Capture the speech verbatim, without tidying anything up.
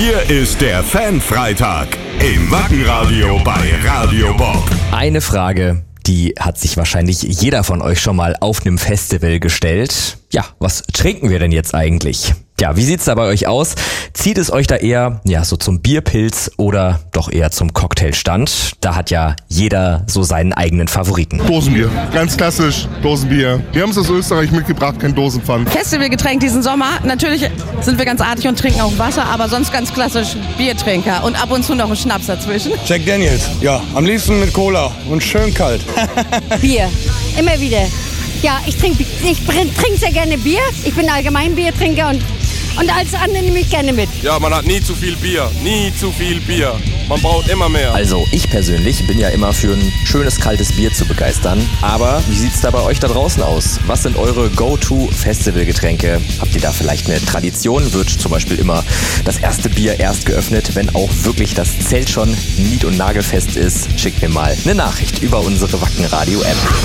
Hier ist der Fan-Freitag im Wackenradio bei Radio Bob. Eine Frage, die hat sich wahrscheinlich jeder von euch schon mal auf einem Festival gestellt. Ja, was trinken wir denn jetzt eigentlich? Ja, wie sieht's da bei euch aus? Zieht es euch da eher, ja, so zum Bierpilz oder doch eher zum Cocktailstand? Da hat ja jeder so seinen eigenen Favoriten. Dosenbier, ganz klassisch, Dosenbier. Wir haben es aus Österreich mitgebracht, kein Dosenpfand. Festivalgetränk diesen Sommer. Natürlich sind wir ganz artig und trinken auch Wasser, aber sonst ganz klassisch Biertrinker und ab und zu noch einen Schnaps dazwischen. Jack Daniels, ja, am liebsten mit Cola und schön kalt. Bier, immer wieder. Ja, ich trinke ich trink sehr gerne Bier. Ich bin allgemein Biertrinker und, und als andere nehme ich gerne mit. Ja, man hat nie zu viel Bier, nie zu viel Bier. Man braucht immer mehr. Also ich persönlich bin ja immer für ein schönes kaltes Bier zu begeistern. Aber wie sieht's da bei euch da draußen aus? Was sind eure Go-To-Festivalgetränke? Habt ihr da vielleicht eine Tradition? Wird zum Beispiel immer das erste Bier erst geöffnet, wenn auch wirklich das Zelt schon nied- und nagelfest ist? Schickt mir mal eine Nachricht über unsere Wackenradio-App.